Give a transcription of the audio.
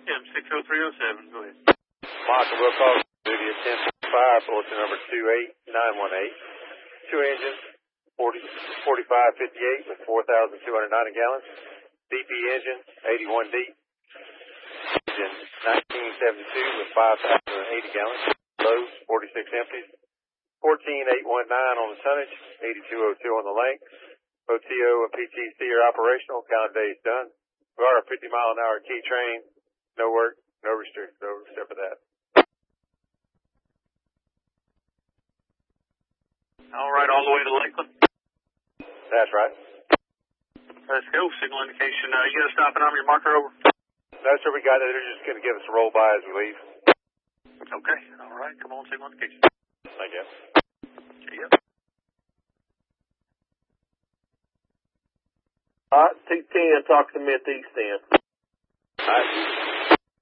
Yeah, 60307. Go ahead. Michael Wilcox, duty at 1045, bulletin number 28918. Two engines, 4558 with 4,290 gallons. DP engine, 81D. Engine, 1972 with 5,080 gallons. Loads, 46 empties. 14,819 on the tonnage, 8202 on the length. OTO and PTC are operational. Count of days done. We are a 50-mile-an-hour key train. No work, no restrict, no except for that. All right, all the way to Lakeland. That's right. Let's go. Signal indication. You got to stop and on your marker over. No, sir, we got it. They're just going to give us a roll by as we leave. Okay. All right. Come on, signal indication. Thank you. See ya. All right, 210, talk to me at the east end.